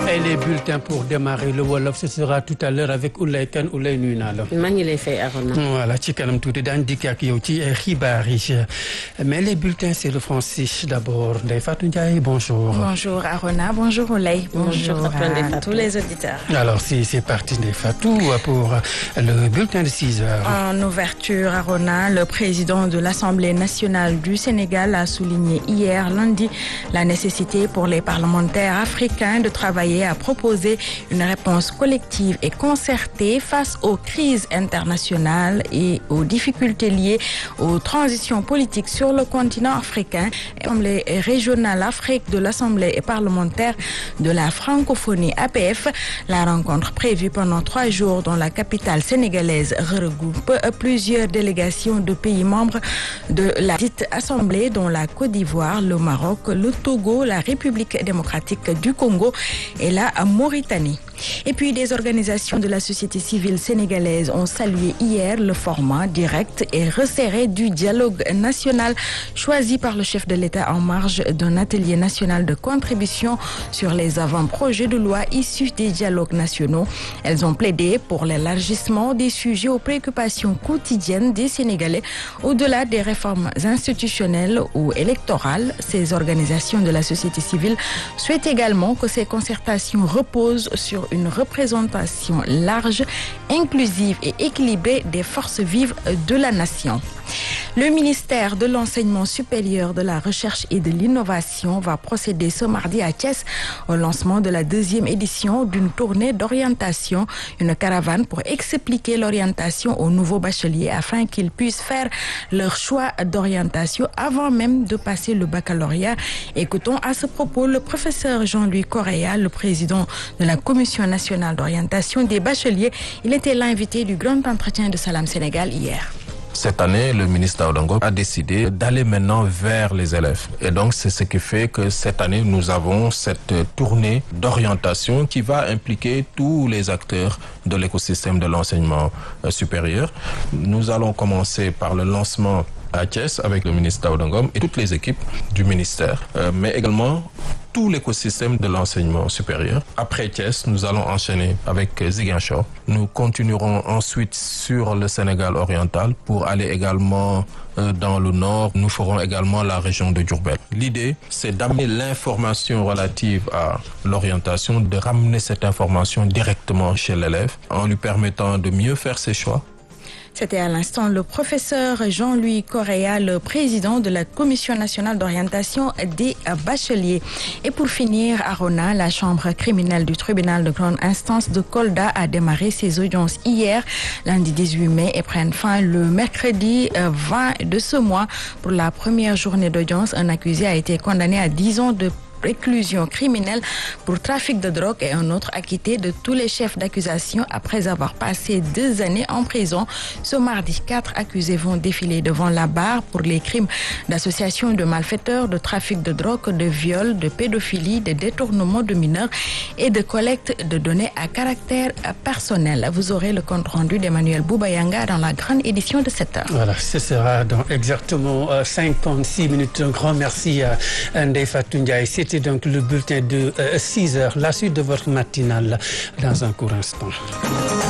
et les bulletins pour démarrer le Wolof ce sera tout à l'heure avec Oulay Kane. Oulay nuyu naa la. maa ngi lay fay Arona. Voilà ci kanam tuuti daan dikk ak yow ci xibaar yi mais les bulletins c'est le français d'abord. Ndeye Fatou Ndiaye bonjour. Bonjour Arona, bonjour Oulay, bonjour à tous les auditeurs. Alors c'est parti Ndeye Fatou pour le bulletin de 6 heures. En ouverture Arona, le président de l'Assemblée nationale du Sénégal a souligné hier lundi la nécessité pour les parlementaires africains de travailler à proposer une réponse collective et concertée face aux crises internationales et aux difficultés liées aux transitions politiques sur le continent africain. L'Assemblée régionale Afrique de l'Assemblée parlementaire de la francophonie APF. La rencontre prévue pendant 3 jours dans la capitale sénégalaise regroupe plusieurs délégations de pays membres de la dite Assemblée, dont la Côte d'Ivoire, le Maroc, le Togo, la République démocratique du Congo et la Mauritanie. Et puis des organisations de la société civile sénégalaise ont salué hier le format direct et resserré du dialogue national choisi par le chef de l'État en marge d'un atelier national de contribution sur les avant-projets de loi issus des dialogues nationaux. Elles ont plaidé pour l'élargissement des sujets aux préoccupations quotidiennes des Sénégalais au-delà des réformes institutionnelles ou électorales. Ces organisations de la société civile souhaitent également que ces concertations reposent sur une représentation large, inclusive et équilibrée des forces vives de la nation. Le ministère de l'Enseignement supérieur, de la Recherche et de l'Innovation va procéder ce mardi à Thiès au lancement de la 2e édition d'une tournée d'orientation, une caravane pour expliquer l'orientation aux nouveaux bacheliers afin qu'ils puissent faire leur choix d'orientation avant même de passer le baccalauréat. Écoutons à ce propos le professeur Jean-Louis Correa, le président de la Commission nationale d'orientation des bacheliers. Il était l'invité du grand entretien de Salam Sénégal hier. Cette année, le ministre Daouda Ngom a décidé d'aller maintenant vers les élèves. Et donc, c'est ce qui fait que cette année, nous avons cette tournée d'orientation qui va impliquer tous les acteurs de l'écosystème de l'enseignement supérieur. Nous allons commencer par le lancement à Thiès avec le ministre Daouda Ngom et toutes les équipes du ministère, mais également tout l'écosystème de l'enseignement supérieur. Après Thiès, nous allons enchaîner avec Ziguinchor. Nous continuerons ensuite sur le Sénégal oriental pour aller également dans le nord. Nous ferons également la région de Diourbel. L'idée, c'est d'amener l'information relative à l'orientation, de ramener cette information directement chez l'élève en lui permettant de mieux faire ses choix. C'était à l'instant le professeur Jean-Louis Correa, le président de la Commission nationale d'orientation des bacheliers. Et pour finir, Arona, la chambre criminelle du tribunal de grande instance de Kolda a démarré ses audiences hier, lundi 18 mai, et prennent fin le mercredi 20 de ce mois. Pour la première journée d'audience, un accusé a été condamné à 10 ans de réclusion criminelle pour trafic de drogue et un autre acquitté de tous les chefs d'accusation après avoir passé 2 années en prison. Ce mardi, 4 accusés vont défiler devant la barre pour les crimes d'association de malfaiteurs, de trafic de drogue, de viol, de pédophilie, de détournement de mineurs et de collecte de données à caractère personnel. Vous aurez le compte rendu d'Emmanuel Boubayanga dans la grande édition de 7h. Voilà, ce sera dans exactement 56 minutes. Un grand merci à Ndeye Fatou Ndiaye. C'était donc le bulletin de 6 heures. La suite de votre matinale dans un court instant.